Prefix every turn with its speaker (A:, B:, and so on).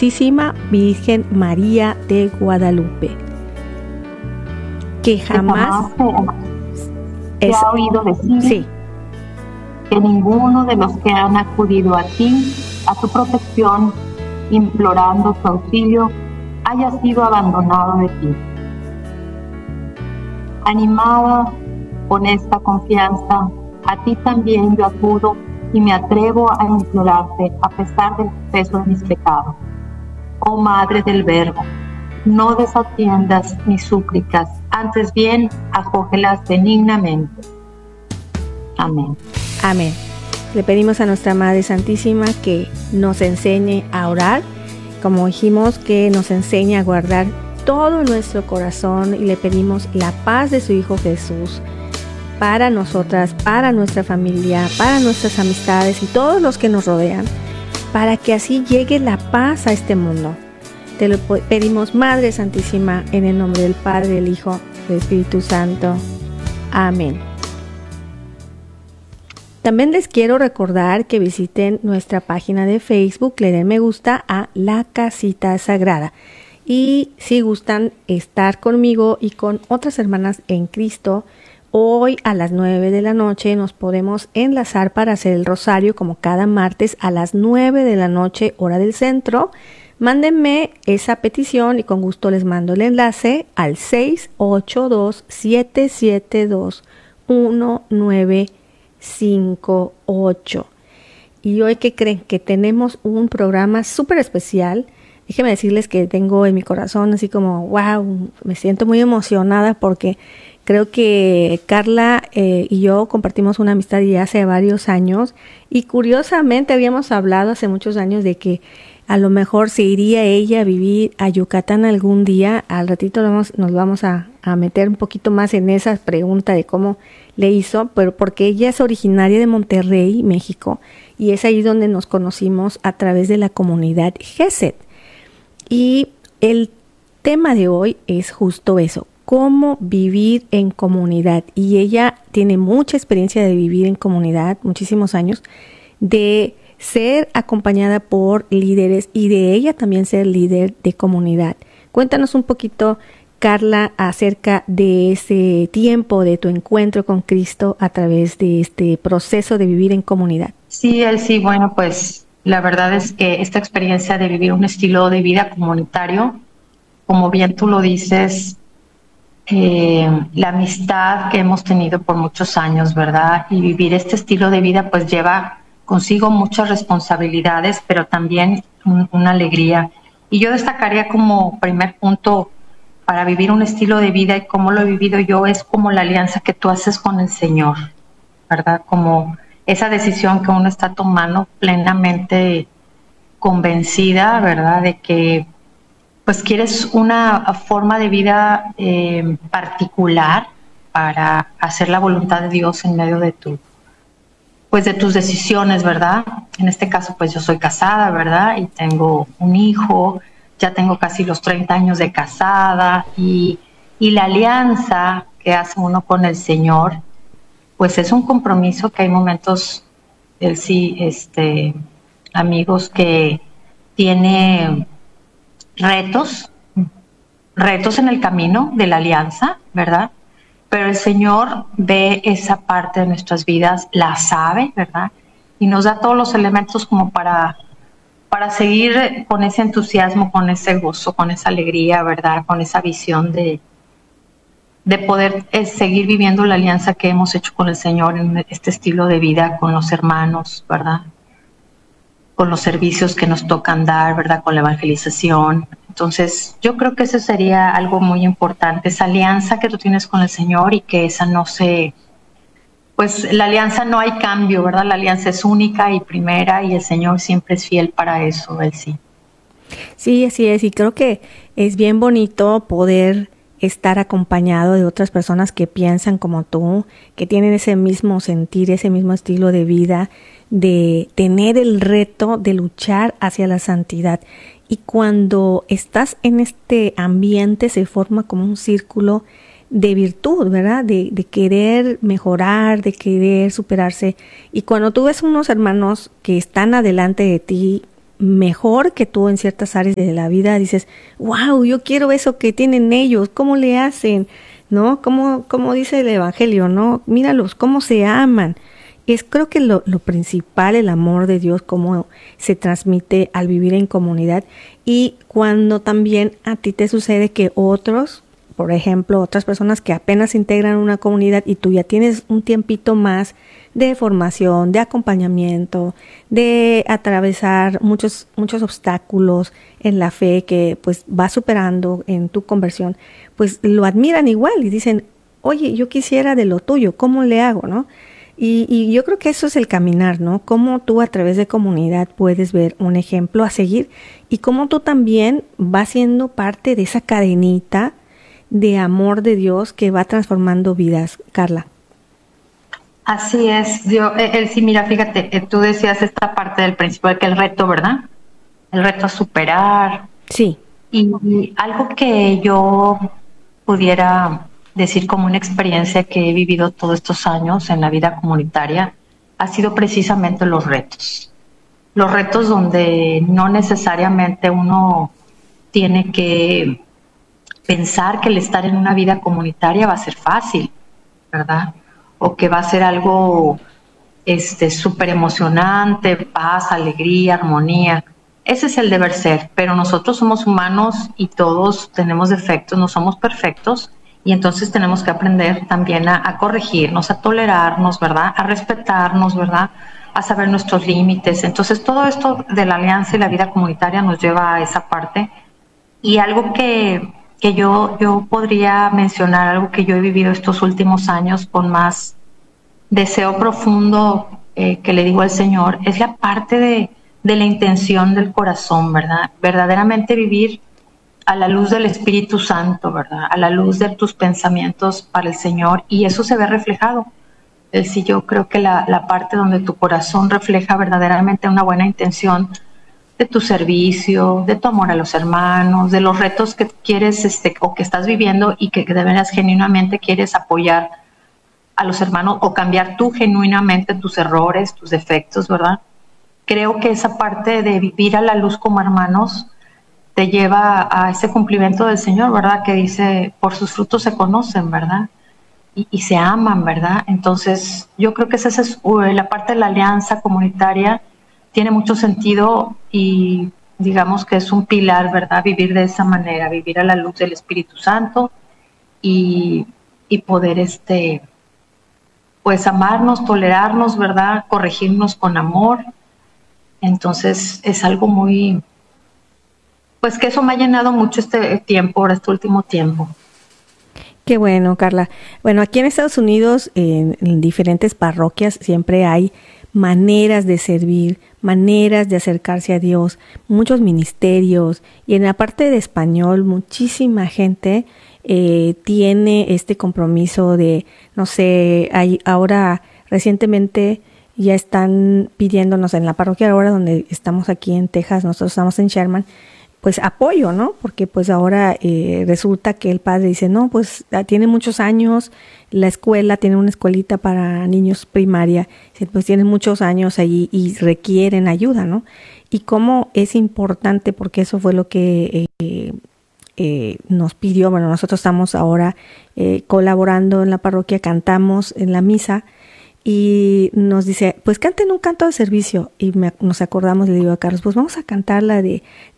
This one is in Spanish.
A: Santísima Virgen María de Guadalupe, que jamás
B: se ha oído decir
A: sí,
B: que ninguno de los que han acudido a ti, a tu protección, implorando tu auxilio, haya sido abandonado de ti. Animada con esta confianza, a ti también yo acudo y me atrevo a implorarte a pesar del peso de mis pecados. Oh Madre del Verbo, no desatiendas mis súplicas, antes bien acógelas benignamente. Amén.
A: Amén. Le pedimos a nuestra Madre Santísima que nos enseñe a orar, como dijimos, que nos enseñe a guardar todo nuestro corazón, y le pedimos la paz de su Hijo Jesús para nosotras, para nuestra familia, para nuestras amistades y todos los que nos rodean, para que así llegue la paz a este mundo. Te lo pedimos, Madre Santísima, en el nombre del Padre, del Hijo, del Espíritu Santo. Amén. También les quiero recordar que visiten nuestra página de Facebook, le den me gusta a La Casita Sagrada. Y si gustan estar conmigo y con otras hermanas en Cristo, hoy a las 9 de la noche nos podemos enlazar para hacer el rosario, como cada martes a las 9 de la noche, hora del centro. Mándenme esa petición y con gusto les mando el enlace al 682-772-1958. Y hoy, ¿qué creen? Que tenemos un programa súper especial. Déjenme decirles que tengo en mi corazón así como, wow, me siento muy emocionada porque creo que Carla y yo compartimos una amistad ya hace varios años, y curiosamente habíamos hablado hace muchos años de que a lo mejor se iría ella a vivir a Yucatán algún día. Al ratito nos vamos a meter un poquito más en esa pregunta de cómo le hizo, pero porque ella es originaria de Monterrey, México, y es ahí donde nos conocimos a través de la comunidad GESED. Y el tema de hoy es justo eso, cómo vivir en comunidad. Y ella tiene mucha experiencia de vivir en comunidad, muchísimos años, de ser acompañada por líderes y de ella también ser líder de comunidad. Cuéntanos un poquito, Carla, acerca de ese tiempo, de tu encuentro con Cristo a través de este proceso de vivir en comunidad.
B: Sí, Elsie, bueno, pues la verdad es que esta experiencia de vivir un estilo de vida comunitario, como bien tú lo dices, la amistad que hemos tenido por muchos años, ¿verdad? Y vivir este estilo de vida pues lleva consigo muchas responsabilidades, pero también una alegría. Y yo destacaría como primer punto para vivir un estilo de vida, y cómo lo he vivido yo, es como la alianza que tú haces con el Señor, ¿verdad? Como esa decisión que uno está tomando plenamente convencida, ¿verdad? De que pues quieres una forma de vida particular para hacer la voluntad de Dios en medio de de tus decisiones, ¿verdad? En este caso, pues yo soy casada, ¿verdad? Y tengo un hijo, ya tengo casi los 30 años de casada, y la alianza que hace uno con el Señor, pues es un compromiso que hay momentos, él sí, amigos, que tiene retos en el camino de la alianza, ¿verdad? Pero el Señor ve esa parte de nuestras vidas, la sabe, ¿verdad? Y nos da todos los elementos como para seguir con ese entusiasmo, con ese gozo, con esa alegría, ¿verdad? Con esa visión de poder seguir viviendo la alianza que hemos hecho con el Señor en este estilo de vida, con los hermanos, ¿verdad? Con los servicios que nos tocan dar, ¿verdad? Con la evangelización. Entonces, yo creo que eso sería algo muy importante, esa alianza que tú tienes con el Señor, y que esa no pues la alianza no hay cambio, ¿verdad? La alianza es única y primera, y el Señor siempre es fiel para eso, Él sí.
A: Sí, así es, y creo que es bien bonito poder estar acompañado de otras personas que piensan como tú, que tienen ese mismo sentir, ese mismo estilo de vida, de tener el reto de luchar hacia la santidad. Y cuando estás en este ambiente se forma como un círculo de virtud, ¿verdad? De querer mejorar, de querer superarse. Y cuando tú ves unos hermanos que están adelante de ti, mejor que tú en ciertas áreas de la vida, dices, wow, yo quiero eso que tienen ellos, ¿cómo le hacen? ¿No? Como dice el Evangelio, ¿no? Míralos, cómo se aman. Creo que lo principal, el amor de Dios, cómo se transmite al vivir en comunidad, y cuando también a ti te sucede que otros, por ejemplo, otras personas que apenas integran una comunidad y tú ya tienes un tiempito más de formación, de acompañamiento, de atravesar muchos obstáculos en la fe que pues vas superando en tu conversión, pues lo admiran igual y dicen, oye, yo quisiera de lo tuyo, ¿cómo le hago, no? Y yo creo que eso es el caminar, ¿no? Cómo tú a través de comunidad puedes ver un ejemplo a seguir y cómo tú también vas siendo parte de esa cadenita de amor de Dios que va transformando vidas, Carla.
B: Así es, sí, mira, fíjate, tú decías esta parte del principio de que el reto, ¿verdad? El reto a superar.
A: Sí.
B: Y algo que yo pudiera decir como una experiencia que he vivido todos estos años en la vida comunitaria ha sido precisamente los retos. Los retos donde no necesariamente uno tiene que pensar que el estar en una vida comunitaria va a ser fácil, ¿verdad? O que va a ser algo súper emocionante, paz, alegría, armonía. Ese es el deber ser, pero nosotros somos humanos y todos tenemos defectos, no somos perfectos, y entonces tenemos que aprender también a corregirnos, a tolerarnos, ¿verdad? A respetarnos, ¿verdad? A saber nuestros límites. Entonces todo esto de la alianza y la vida comunitaria nos lleva a esa parte. Y algo que yo podría mencionar, algo que yo he vivido estos últimos años con más deseo profundo que le digo al Señor, es la parte de la intención del corazón, ¿verdad? Verdaderamente vivir a la luz del Espíritu Santo, ¿verdad? A la luz de tus pensamientos para el Señor, y eso se ve reflejado. Es decir, yo creo que la parte donde tu corazón refleja verdaderamente una buena intención de tu servicio, de tu amor a los hermanos, de los retos que quieres o que estás viviendo y que de veras genuinamente quieres apoyar a los hermanos o cambiar tú genuinamente tus errores, tus defectos, ¿verdad? Creo que esa parte de vivir a la luz como hermanos te lleva a ese cumplimiento del Señor, ¿verdad? Que dice, por sus frutos se conocen, ¿verdad? Y se aman, ¿verdad? Entonces, yo creo que esa es la parte de la alianza comunitaria, tiene mucho sentido y digamos que es un pilar, ¿verdad? Vivir de esa manera, vivir a la luz del Espíritu Santo y poder, pues amarnos, tolerarnos, ¿verdad? Corregirnos con amor. Entonces, es algo muy, pues que eso me ha llenado mucho este tiempo, ahora este último tiempo.
A: Qué bueno, Carla. Bueno, aquí en Estados Unidos, en diferentes parroquias, siempre hay maneras de servir, maneras de acercarse a Dios, muchos ministerios, y en la parte de español, muchísima gente tiene este compromiso de, no sé, ahora recientemente ya están pidiéndonos en la parroquia ahora donde estamos aquí en Texas, nosotros estamos en Sherman, pues apoyo, ¿no? Porque pues ahora resulta que el padre dice, no, pues tiene muchos años, la escuela tiene una escuelita para niños primaria, pues tienen muchos años allí y requieren ayuda, ¿no? Y cómo es importante, porque eso fue lo que nos pidió, bueno, nosotros estamos ahora colaborando en la parroquia, cantamos en la misa, y nos dice, pues canten un canto de servicio, y nos acordamos, le digo a Carlos, pues vamos a cantar la de